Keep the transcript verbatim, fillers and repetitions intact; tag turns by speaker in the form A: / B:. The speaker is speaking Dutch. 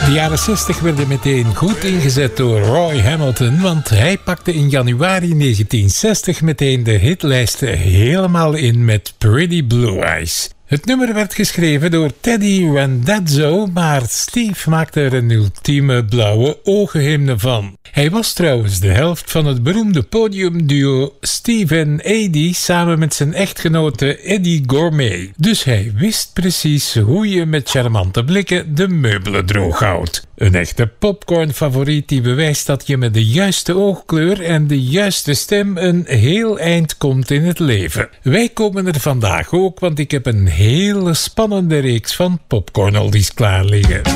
A: De jaren zestig werden meteen goed ingezet door Roy Hamilton, want hij pakte in januari negentien zestig meteen de hitlijsten helemaal in met Pretty Blue Eyes. Het nummer werd geschreven door Teddy Randazzo, maar Steve maakte er een ultieme blauwe ogenhymne van. Hij was trouwens de helft van het beroemde podiumduo Steve en Eddie samen met zijn echtgenote Eddie Gourmet. Dus hij wist precies hoe je met charmante blikken de meubelen droog houdt. Een echte popcorn-favoriet die bewijst dat je met de juiste oogkleur en de juiste stem een heel eind komt in het leven. Wij komen er vandaag ook, want ik heb een hele spannende reeks van popcorn-oldies klaar liggen.